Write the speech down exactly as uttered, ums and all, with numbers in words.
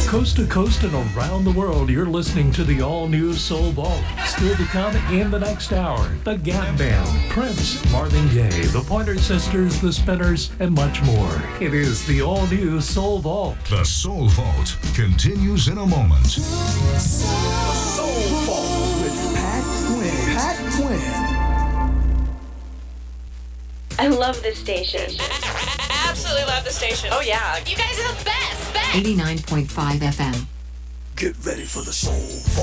Coast to coast and around the world, you're listening to the all-new Soul Vault. Still to come in the next hour, the Gap Band, Prince, Marvin Gaye, the Pointer Sisters, the Spinners, and much more. It is the all-new Soul Vault. The Soul Vault continues in a moment. Soul Vault with Pat Quinn. Pat Quinn. I love this station. Absolutely love the station. Oh, yeah. You guys are the best. Best. eighty-nine point five F M. Get ready for the Soul Vault.